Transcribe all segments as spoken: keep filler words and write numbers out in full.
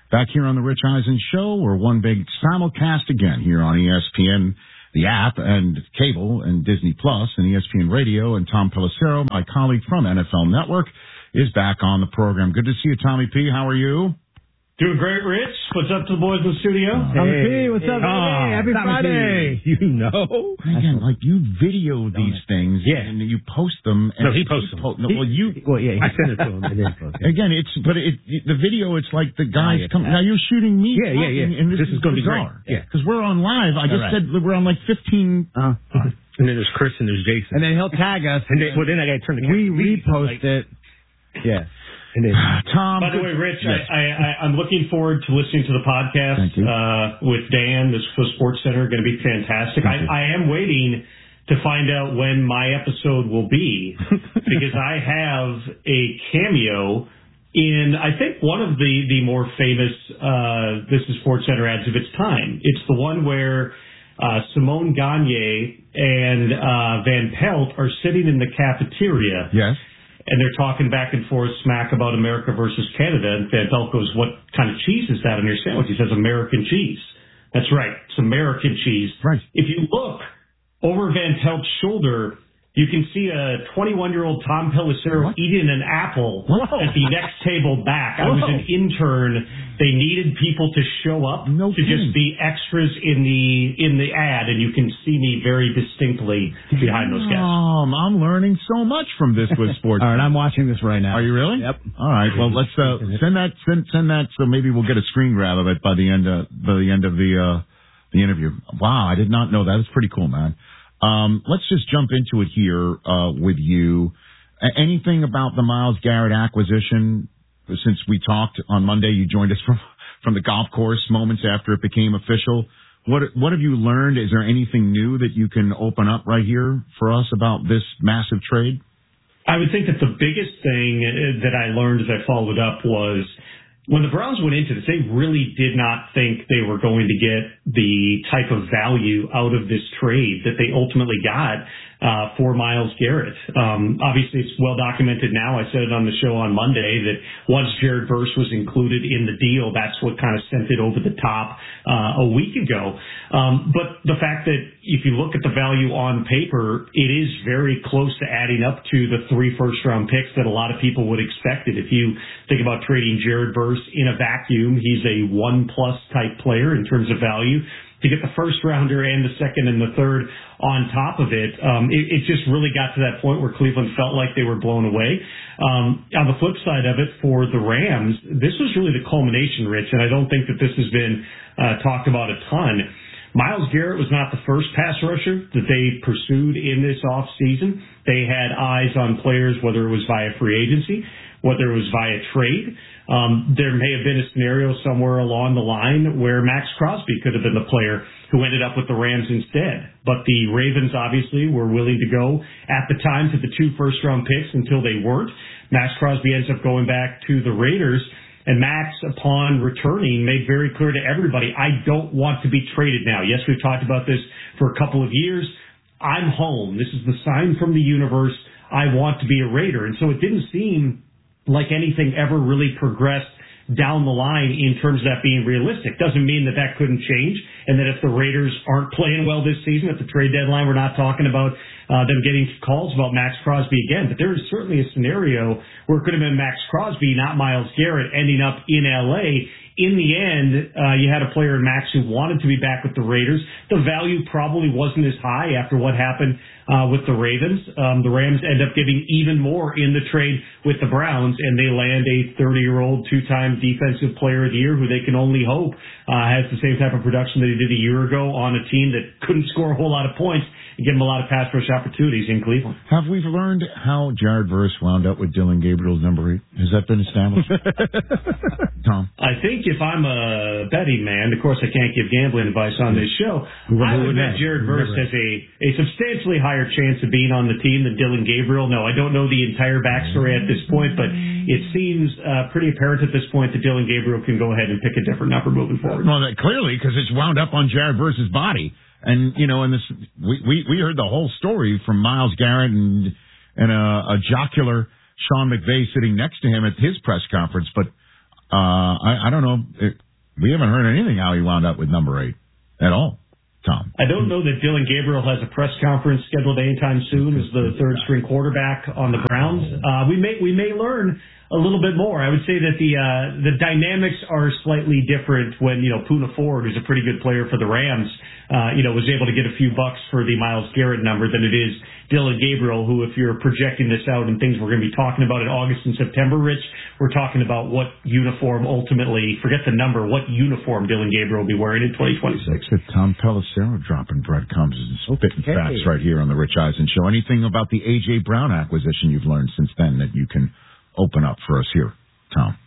Back here on the Rich Eisen Show, we're one big simulcast again here on E S P N, the app, and cable, and Disney Plus, and E S P N Radio. And Tom Pelissero, my colleague from N F L Network, is back on the program. Good to see you, Tommy P. How are you? Doing great, Rich. What's up to the boys in the studio? Hey, Tommy P, what's up? Hey, happy Tommy Friday. P. You know. Again, like you video these things, yeah, and you post them. And no, he posts them. Po- no, well, you. Well, yeah, I send it to him and then post it. Again, it's but it, it the video. It's like the guys yeah, come. Now you're shooting me. Yeah, yeah, yeah. And this, this is, is going to be great. Yeah, because we're on live. I just right. said we're on like fifteen. Uh, and then there's Chris and there's Jason. And then he'll tag us. And then, well, then I got to turn the we repost like, it. Yeah. And then, Tom. By the way, Rich, yes. I, I, I'm looking forward to listening to the podcast uh, with Dan, the Sports Center. Going to be fantastic. I, I am waiting to find out when my episode will be because I have a cameo in, I think, one of the, the more famous uh, This is Sports Center ads of its time. It's the one where uh, Simone Gagne and uh, Van Pelt are sitting in the cafeteria. Yes. And they're talking back and forth smack about America versus Canada. And Van Pelt goes, what kind of cheese is that on your sandwich? He says, American cheese. That's right. It's American cheese. Right. If you look over Van Pelt's shoulder, you can see a twenty-one-year-old Tom Pelissero eating an apple Whoa. at the next table back. I was Whoa. an intern. They needed people to show up no to kidding. just be extras in the in the ad, and you can see me very distinctly behind those guys. Um, I'm learning so much from this with sports. All right, I'm watching this right now. Are you really? Yep. All right. Well, let's uh, send that send send that so maybe we'll get a screen grab of it by the end of by the end of the uh, the interview. Wow, I did not know that. It's pretty cool, man. Um, let's just jump into it here uh, with you. A- anything about the Myles Garrett acquisition? Since we talked on Monday, you joined us from from the golf course moments after it became official. What what have you learned? Is there anything new that you can open up right here for us about this massive trade? I would think that the biggest thing that I learned as I followed up was when the Browns went into this, they really did not think they were going to get the type of value out of this trade that they ultimately got uh, for Myles Garrett. Um, obviously, it's well documented now. I said it on the show on Monday that once Jared Verse was included in the deal, that's what kind of sent it over the top uh, a week ago. Um, but the fact that if you look at the value on paper, it is very close to adding up to the three first-round picks that a lot of people would expect it. If you think about trading Jared Verse in a vacuum, he's a one-plus type player in terms of value. To get the first rounder and the second and the third on top of it, um, it, it just really got to that point where Cleveland felt like they were blown away. Um, on the flip side of it, for the Rams, this was really the culmination, Rich, and I don't think that this has been uh, talked about a ton. Myles Garrett was not the first pass rusher that they pursued in this offseason. They had eyes on players, whether it was via free agency, whether it was via trade. Um, there may have been a scenario somewhere along the line where Max Crosby could have been the player who ended up with the Rams instead. But the Ravens obviously were willing to go at the time to the two first-round picks until they weren't. Max Crosby ends up going back to the Raiders. And Max, upon returning, made very clear to everybody, I don't want to be traded now. Yes, we've talked about this for a couple of years. I'm home. This is the sign from the universe. I want to be a Raider. And so it didn't seem like anything ever really progressed down the line in terms of that being realistic. Doesn't mean that that couldn't change, and that if the Raiders aren't playing well this season at the trade deadline, we're not talking about uh, them getting calls about Max Crosby again. But there is certainly a scenario where it could have been Max Crosby, not Myles Garrett, ending up in L A. In the end, uh, you had a player in Max who wanted to be back with the Raiders. The value probably wasn't as high after what happened uh, with the Ravens. Um, the Rams end up giving even more in the trade with the Browns, and they land a thirty-year-old two-time defensive player of the year who they can only hope uh, has the same type of production that he did a year ago on a team that couldn't score a whole lot of points and give him a lot of pass rush opportunities in Cleveland. Have we learned how Jared Verse wound up with Dylan Gabriel's number eight? Has that been established? Tom? I think if I'm a betting man, of course I can't give gambling advice on this show, I would bet Jared Verse has a, a substantially higher chance of being on the team than Dylan Gabriel. No, I don't know the entire backstory at this point, but it seems uh, pretty apparent at this point that Dylan Gabriel can go ahead and pick a different number moving forward. Well, that, clearly, because it's wound up on Jared Verse's body. And, you know, and this we, we, we heard the whole story from Myles Garrett and, and a, a jocular Sean McVay sitting next to him at his press conference, but Uh, I, I don't know. It, we haven't heard anything how he wound up with number eight at all, Tom. I don't know that Dylan Gabriel has a press conference scheduled anytime soon as the third string quarterback on the Browns. Uh, we may we may learn a little bit more. I would say that the uh, the dynamics are slightly different when, you know, Poona Ford, who's a pretty good player for the Rams, uh, you know, was able to get a few bucks for the Myles Garrett number than it is Dylan Gabriel, who, if you're projecting this out and things we're going to be talking about in August and September, Rich, we're talking about what uniform ultimately, forget the number, what uniform Dylan Gabriel will be wearing in twenty twenty-six. Look at Tom Pelissero dropping breadcrumbs and spitting Okay. facts right here on the Rich Eisen Show. Anything about the A J. Brown acquisition you've learned since then that you can open up for us here, Tom?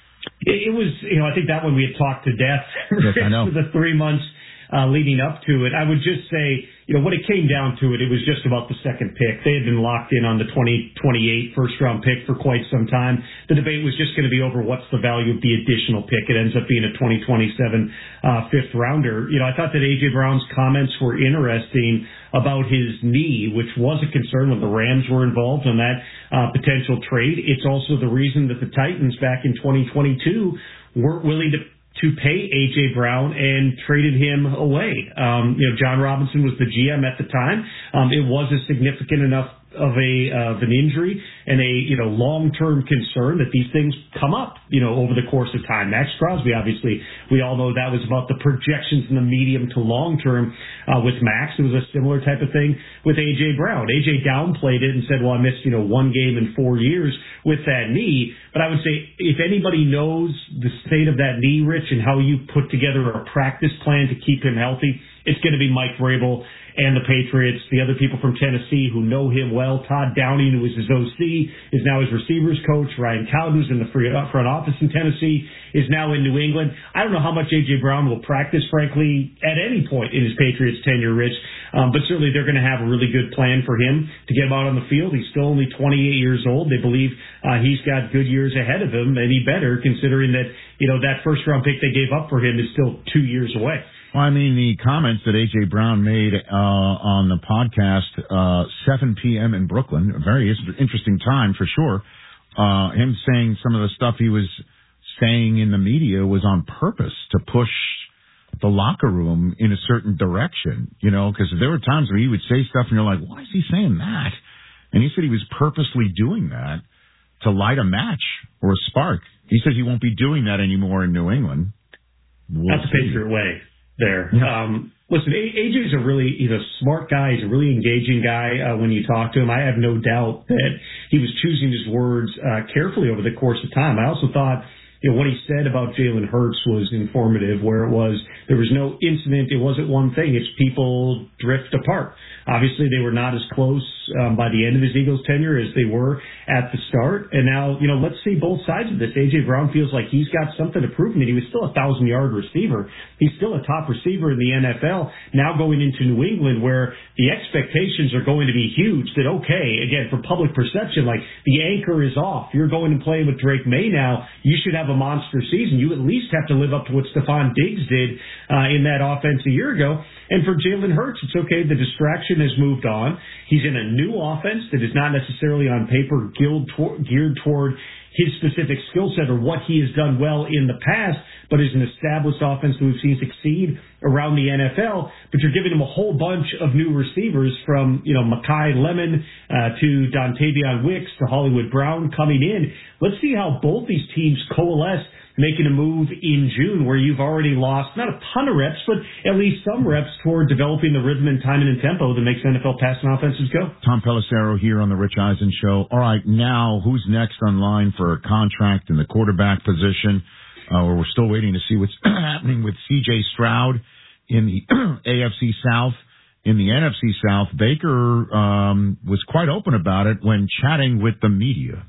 It, it was, you know, I think that one we had talked to death Yes, I know. for the three months uh, leading up to it. I would just say, you know, when it came down to it, it was just about the second pick. They had been locked in on the twenty twenty-eight first-round pick for quite some time. The debate was just going to be over what's the value of the additional pick. It ends up being a twenty twenty-seven uh, fifth-rounder. You know, I thought that A J. Brown's comments were interesting about his knee, which was a concern when the Rams were involved in that uh, potential trade. It's also the reason that the Titans back in twenty twenty-two weren't willing to to pay A J. Brown and traded him away. Um, you know, John Robinson was the G M at the time. Um, it was a significant enough of a uh, of an injury and a you know long-term concern that these things come up you know over the course of time. Max Crosby, obviously, we all know that was about the projections in the medium to long term. Uh, with Max, it was a similar type of thing with A J. Brown. A J downplayed it and said, "Well, I missed you know one game in four years with that knee." But I would say if anybody knows the state of that knee, Rich, and how you put together a practice plan to keep him healthy, it's going to be Mike Vrabel and the Patriots, the other people from Tennessee who know him well. Todd Downing, who was his O C, is now his receivers coach. Ryan Cowden, who's in the front office in Tennessee, is now in New England. I don't know how much A J. Brown will practice, frankly, at any point in his Patriots tenure, Rich, um, but certainly they're going to have a really good plan for him to get him out on the field. He's still only twenty-eight years old. They believe uh, he's got good years ahead of him, and he better, considering that, you know, that first-round pick they gave up for him is still two years away. Well, I mean, the comments that A J. Brown made uh, on the podcast, uh, seven p.m. in Brooklyn, a very is- interesting time for sure. Uh, him saying some of the stuff he was saying in the media was on purpose to push the locker room in a certain direction, you know, because there were times where he would say stuff and you're like, why is he saying that? And he said he was purposely doing that to light a match or a spark. He says he won't be doing that anymore in New England. We'll That's the see. Patriot way there. Yeah. Um, listen, A J's a really, he's a smart guy. He's a really engaging guy uh, when you talk to him. I have no doubt that he was choosing his words uh, carefully over the course of time. I also thought, you know, what he said about Jalen Hurts was informative, where it was, there was no incident. It wasn't one thing. It's people drift apart. Obviously, they were not as close um, by the end of his Eagles tenure as they were at the start. And now, you know, let's see both sides of this. A J. Brown feels like he's got something to prove. I mean, he was still a thousand-yard receiver. He's still a top receiver in the N F L. Now going into New England, where the expectations are going to be huge, that, okay, again, for public perception, like, the anchor is off. You're going to play with Drake May now. You should have a monster season. You at least have to live up to what Stephon Diggs did uh, in that offense a year ago. And for Jalen Hurts, it's okay. The distraction has moved on. He's in a new offense that is not necessarily on paper geared toward, geared toward his specific skill set or what he has done well in the past, but is an established offense that we've seen succeed around the N F L. But you're giving him a whole bunch of new receivers, from, you know, Mekhi Lemon uh, to Dontavion Wicks to Hollywood Brown coming in. Let's see how both these teams coalesce, making a move in June, where you've already lost not a ton of reps, but at least some reps toward developing the rhythm and timing and tempo that makes N F L passing offenses go. Tom Pelissero here on the Rich Eisen Show. All right, now who's next on line for a contract in the quarterback position? Uh, we're still waiting to see what's happening with C J Stroud in the A F C South. In the N F C South, Baker um, was quite open about it when chatting with the media.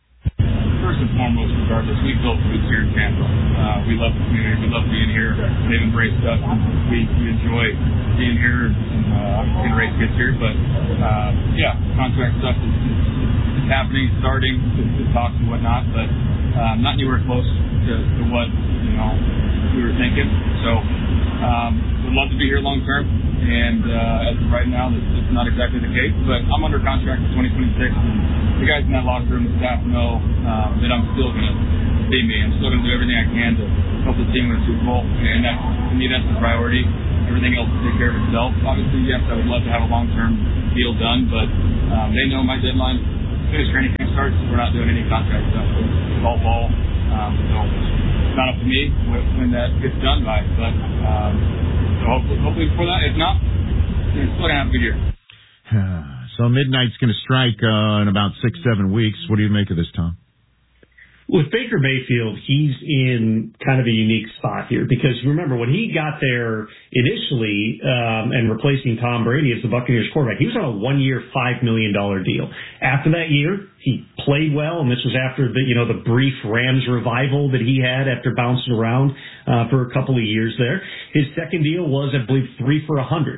First and foremost, regardless, we built roots here in Tampa. Uh, we love the community. We love being here. They've embraced us. And we, we enjoy being here and uh, getting race kids here. But, uh, yeah, contract stuff is, is, is happening, starting to, to talks and whatnot, but uh, not anywhere close to, to what, you know, we were thinking. So Um, would love to be here long term, and uh, as of right now, that's, that's not exactly the case. But I'm under contract for twenty twenty-six, and the guys in that locker room, the staff know um, that I'm still going to be me. I'm still going to do everything I can to help the team win a Super Bowl, and that, to me, that's the priority. Everything else will take care of itself. Obviously, yes, I would love to have a long-term deal done, but um, they know my deadline. As soon as training camp starts, we're not doing any contract stuff. It's all ball. Um, so it's not up to me when that gets done by. But um, so hopefully, hopefully before that, if not, it's still going to have a good year. So midnight's going to strike uh, in about six, seven weeks. What do you make of this, Tom? With Baker Mayfield, he's in kind of a unique spot here because remember when he got there initially um, and replacing Tom Brady as the Buccaneers quarterback, he was on a one-year, five million dollars deal. After that year, he played well, and this was after the you know the brief Rams revival that he had after bouncing around uh, for a couple of years there. His second deal was, I believe, three for a hundred.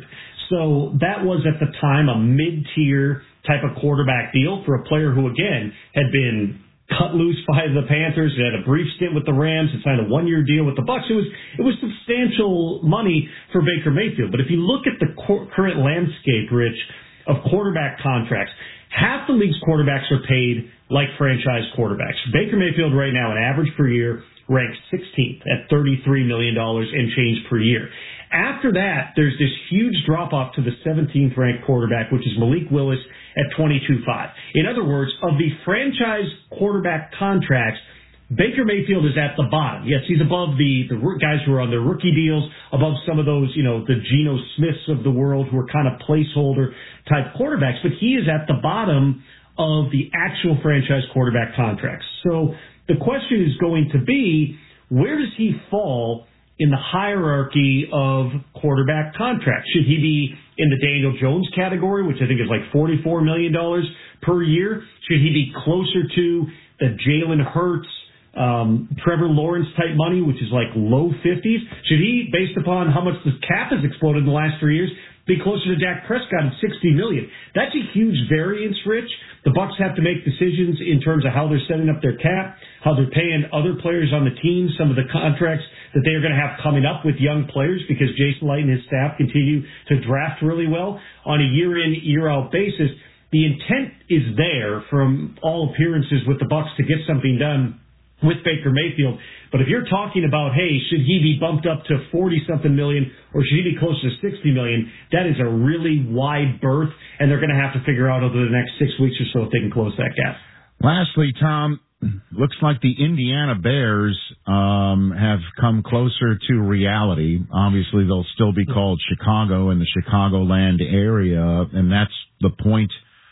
So that was at the time a mid-tier type of quarterback deal for a player who, again, had been cut loose by the Panthers. It had a brief stint with the Rams. It signed a one-year deal with the Bucs. It was it was substantial money for Baker Mayfield. But if you look at the cor- current landscape, Rich, of quarterback contracts, half the league's quarterbacks are paid like franchise quarterbacks. Baker Mayfield right now, an average per year, ranks sixteenth at thirty-three million dollars and change per year. After that, there's this huge drop-off to the seventeenth ranked quarterback, which is Malik Willis at twenty-two point five. In other words, of the franchise quarterback contracts, Baker Mayfield is at the bottom. Yes, he's above the, the guys who are on their rookie deals, above some of those, you know, the Geno Smiths of the world who are kind of placeholder type quarterbacks, but he is at the bottom of the actual franchise quarterback contracts. So the question is going to be, where does he fall in the hierarchy of quarterback contracts? Should he be in the Daniel Jones category, which I think is like forty-four million dollars per year? Should he be closer to the Jalen Hurts, um, Trevor Lawrence type money, which is like low fifties? Should he, based upon how much the cap has exploded in the last three years, be closer to Dak Prescott at sixty million dollars? That's a huge variance, Rich. The Bucs have to make decisions in terms of how they're setting up their cap, how they're paying other players on the team, some of the contracts that they are going to have coming up with young players because Jason Light and his staff continue to draft really well on a year-in, year-out basis. The intent is there from all appearances with the Bucs to get something done with Baker Mayfield. But if you're talking about, hey, should he be bumped up to forty-something million or should he be closer to sixty million, that is a really wide berth, and they're going to have to figure out over the next six weeks or so if they can close that gap. Lastly, Tom, looks like the Indiana Bears um, have come closer to reality. Obviously, they'll still be called Chicago in the Chicagoland area, and that's the point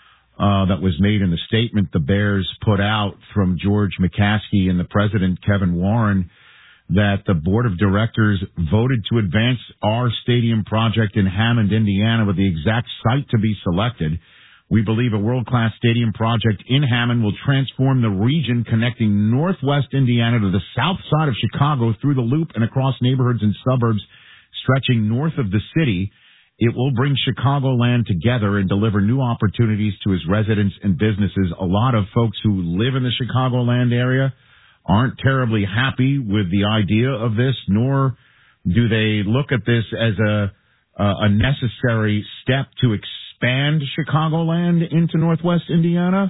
Uh, that was made in the statement the Bears put out from George McCaskey and the president, Kevin Warren, that the board of directors voted to advance our stadium project in Hammond, Indiana, with the exact site to be selected. We believe a world-class stadium project in Hammond will transform the region connecting northwest Indiana to the south side of Chicago through the loop and across neighborhoods and suburbs stretching north of the city. It will bring Chicagoland together and deliver new opportunities to its residents and businesses. A lot of folks who live in the Chicagoland area aren't terribly happy with the idea of this, nor do they look at this as a, a necessary step to expand Chicagoland into Northwest Indiana.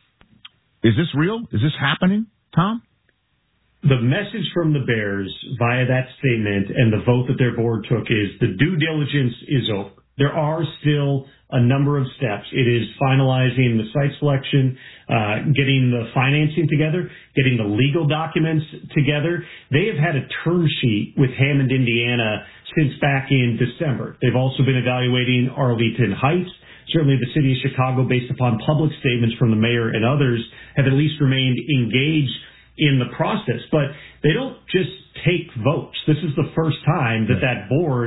Is this real? Is this happening, Tom? The message from the Bears via that statement and the vote that their board took is the due diligence is over. There are still a number of steps. It is finalizing the site selection, uh, getting the financing together, getting the legal documents together. They have had a term sheet with Hammond, Indiana since back in December. They've also been evaluating Arlington Heights. Certainly the city of Chicago, based upon public statements from the mayor and others, have at least remained engaged in the process, but they don't just take votes. This is the first time that that board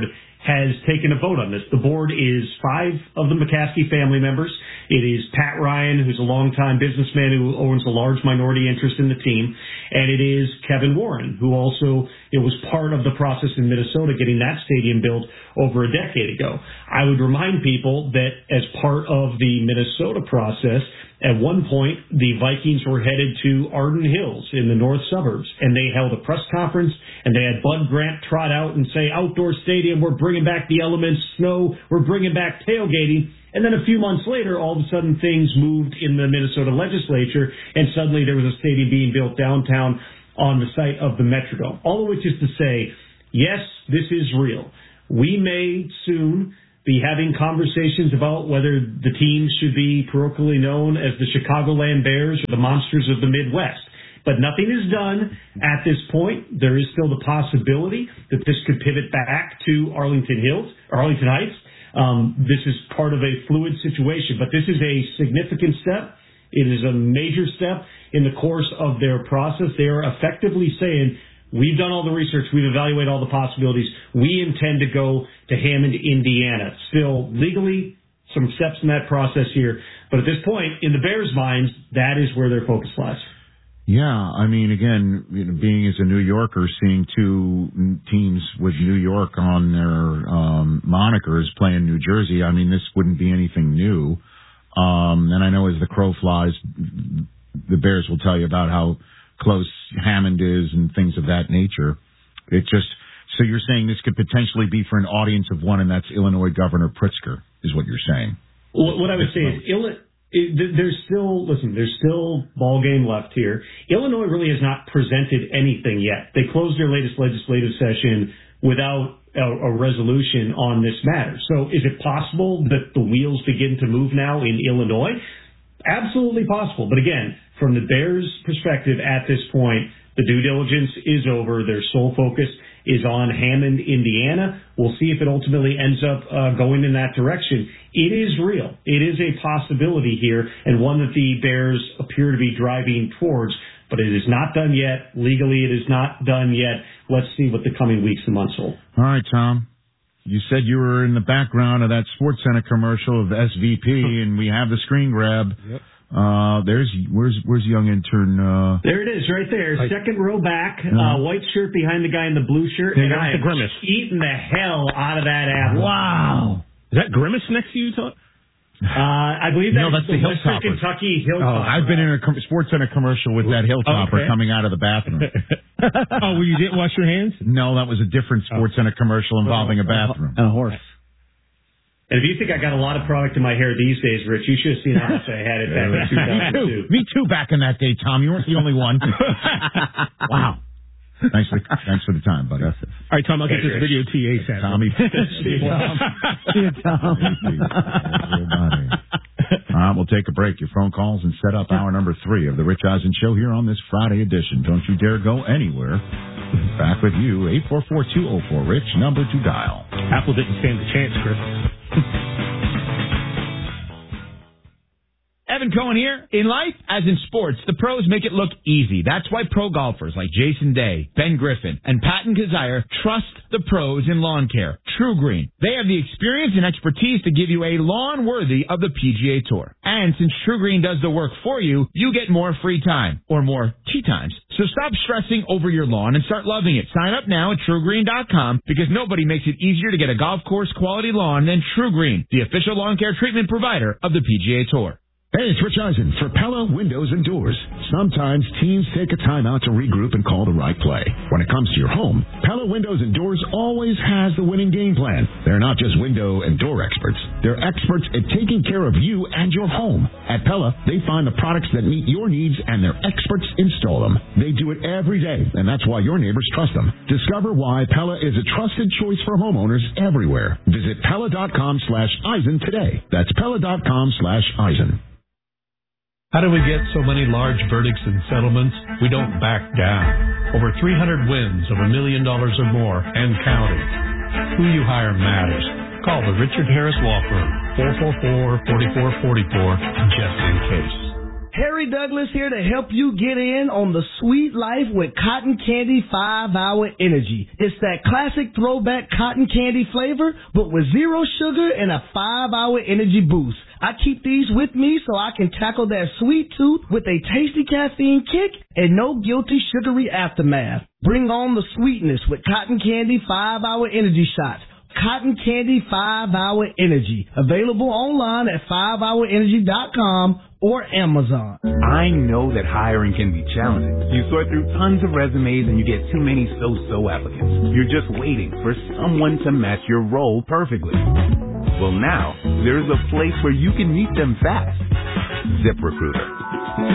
has taken a vote on this. The board is five of the McCaskey family members. It is Pat Ryan, who's a longtime businessman who owns a large minority interest in the team, and it is Kevin Warren, who also it was part of the process in Minnesota getting that stadium built over a decade ago. I would remind people that as part of the Minnesota process, at one point, the Vikings were headed to Arden Hills in the north suburbs, and they held a press conference, and they had Bud Grant trot out and say, outdoor stadium, we're bringing back the elements, snow, we're bringing back tailgating. And then a few months later, all of a sudden, things moved in the Minnesota legislature, and suddenly there was a stadium being built downtown on the site of the Metrodome. All of which is to say, yes, this is real. We may soon be having conversations about whether the teams should be parochially known as the Chicagoland Bears or the Monsters of the Midwest. But nothing is done at this point. There is still the possibility that this could pivot back to Arlington Hills, or Arlington Heights. Um, this is part of a fluid situation, but this is a significant step. It is a major step in the course of their process. They are effectively saying, we've done all the research. We've evaluated all the possibilities. We intend to go to Hammond, Indiana. Still, legally, some steps in that process here. But at this point, in the Bears' minds, that is where their focus lies. Yeah, I mean, again, you know, being as a New Yorker, seeing two teams with New York on their um, monikers playing New Jersey, I mean, this wouldn't be anything new. Um, and I know as the crow flies, the Bears will tell you about how close Hammond is and things of that nature. It just, so you're saying this could potentially be for an audience of one, and that's Illinois Governor Pritzker, is what you're saying. Well, what I would say is, Illinois, there's still, listen, there's still ball game left here. Illinois really has not presented anything yet. They closed their latest legislative session without a, a resolution on this matter. So is it possible that the wheels begin to move now in Illinois? Absolutely possible. But again, from the Bears' perspective at this point, the due diligence is over. Their sole focus is on Hammond, Indiana. We'll see if it ultimately ends up uh, going in that direction. It is real. It is a possibility here, and one that the Bears appear to be driving towards, but it is not done yet. Legally, it is not done yet. Let's see what the coming weeks and months hold. All right, Tom. You said you were in the background of that SportsCenter commercial of S V P, and we have the screen grab. Yep. Uh, there's where's where's young intern? Uh, there it is, right there, I, second row back, uh, uh, white shirt behind the guy in the blue shirt. And I the Grimace eating the hell out of that apple. Wow, is that Grimace next to you, Todd? Uh, I believe that's, no, that's the, the Hilltopper. Kentucky Hilltopper. Oh, I've been in a com- SportsCenter commercial with that Hilltopper okay. coming out of the bathroom. Oh, well, you didn't wash your hands? No, that was a different SportsCenter commercial involving a bathroom and a horse. And if you think I got a lot of product in my hair these days, Rich, you should have seen how much I had it back in two thousand two. Me too. Me too back in that day, Tom. You weren't the only one. Wow. Thanks for, thanks for the time, buddy. All right, Tom, I'll get this video to you ASAP. Tommy. See you, Tom. See you, Tom. All right, we'll take a break. Your phone calls and set up hour number three of the Rich Eisen Show here on this Friday edition. Don't you dare go anywhere. Back with you, eight four four, two oh four, Rich, number to dial. Apple didn't stand a chance, Chris. Evan Cohen here. In life, as in sports, the pros make it look easy. That's why pro golfers like Jason Day, Ben Griffin, and Patton Kazire trust the pros in lawn care. True Green. They have the experience and expertise to give you a lawn worthy of the P G A Tour. And since True Green does the work for you, you get more free time, or more tea times. So stop stressing over your lawn and start loving it. Sign up now at True Green dot com because nobody makes it easier to get a golf course quality lawn than True Green, the official lawn care treatment provider of the P G A Tour. Hey, it's Rich Eisen for Pella Windows and Doors. Sometimes teams take a time out to regroup and call the right play. When it comes to your home, Pella Windows and Doors always has the winning game plan. They're not just window and door experts. They're experts at taking care of you and your home. At Pella, they find the products that meet your needs and their experts install them. They do it every day, and that's why your neighbors trust them. Discover why Pella is a trusted choice for homeowners everywhere. Visit Pella.com slash Eisen today. That's Pella.com slash Eisen. How do we get so many large verdicts and settlements? We don't back down. Over three hundred wins of a million dollars or more and counting. Who you hire matters. Call the Richard Harris Law Firm, four four four, four four four four, just in case. Harry Douglas here to help you get in on the sweet life with Cotton Candy five hour Energy. It's that classic throwback cotton candy flavor, but with zero sugar and a five hour energy boost. I keep these with me so I can tackle that sweet tooth with a tasty caffeine kick and no guilty sugary aftermath. Bring on the sweetness with Cotton Candy five hour Energy shots. Cotton Candy five hour Energy. Available online at five hour energy dot com or Amazon. I know that hiring can be challenging. You sort through tons of resumes and you get too many so-so applicants. You're just waiting for someone to match your role perfectly. Well, now, there's a place where you can meet them fast. ZipRecruiter.